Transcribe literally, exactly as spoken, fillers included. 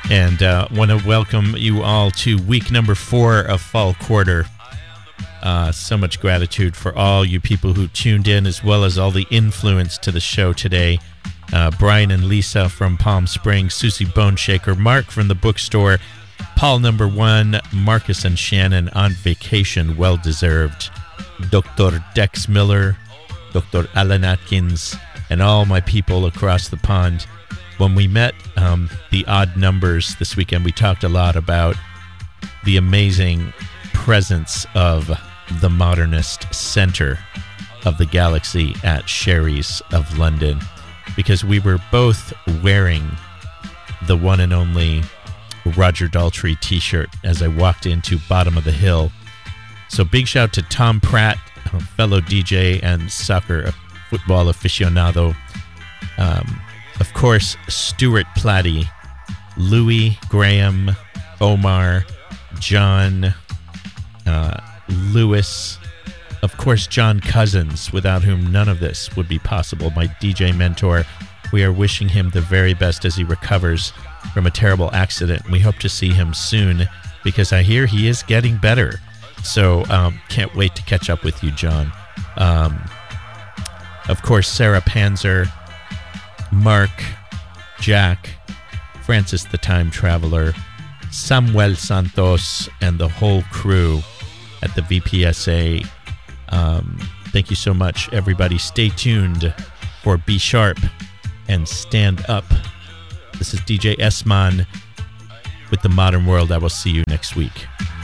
And uh, want to welcome you all to week number four of Fall Quarter. Uh, so much gratitude for all you people who tuned in, as well as all the influence to the show today. Uh, Brian and Lisa from Palm Springs, Susie Boneshaker, Mark from the bookstore, Paul number one, Marcus and Shannon on vacation, well-deserved, Doctor Dex Miller, Doctor Alan Atkins, and all my people across the pond. When we met um, the Odd Numbers this weekend, we talked a lot about the amazing presence of the Modernist Center of the Galaxy at Sherry's of London, because we were both wearing the one and only Roger Daltrey t-shirt as I walked into Bottom of the Hill. So big shout to Tom Pratt, a fellow D J and soccer football aficionado. Um, of course, Stuart Platty, Louis, Graham, Omar, John, uh, Lewis, of course, John Cousins, without whom none of this would be possible, my D J mentor. We are wishing him the very best as he recovers from a terrible accident. We hope to see him soon, because I hear he is getting better. So um, can't wait to catch up with you, John. Um, of course, Sarah Panzer, Mark, Jack, Francis the Time Traveler, Samuel Santos, and the whole crew at the V P S A. Um, thank you so much, everybody. Stay tuned for Be Sharp and Stand Up. This is D J S-Man with The Modern World. I will see you next week.